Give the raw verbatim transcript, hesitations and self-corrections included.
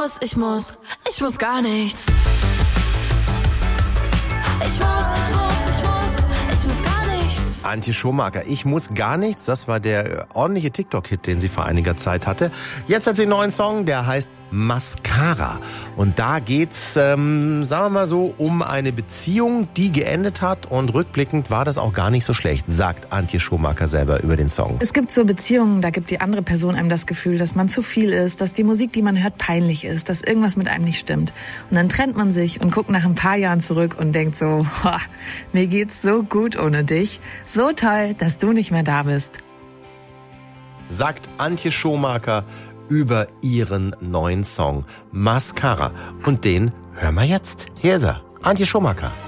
muss, ich muss, ich muss gar nichts. Ich muss, ich muss, ich muss, ich muss gar nichts. Antje Schumacher, ich muss gar nichts. Das war der ordentliche TikTok-Hit, den sie vor einiger Zeit hatte. Jetzt hat sie einen neuen Song, der heißt Mascara. Und da geht's, ähm, sagen wir mal so, um eine Beziehung, die geendet hat. Und rückblickend war das auch gar nicht so schlecht, sagt Antje Schumacher selber über den Song. Es gibt so Beziehungen, da gibt die andere Person einem das Gefühl, dass man zu viel ist, dass die Musik, die man hört, peinlich ist, dass irgendwas mit einem nicht stimmt. Und dann trennt man sich und guckt nach ein paar Jahren zurück und denkt so, mir geht's so gut ohne dich. So toll, dass du nicht mehr da bist. Sagt Antje Schumacher über ihren neuen Song Mascara. Und den hören wir jetzt. Hier ist er, Antje Schumacher.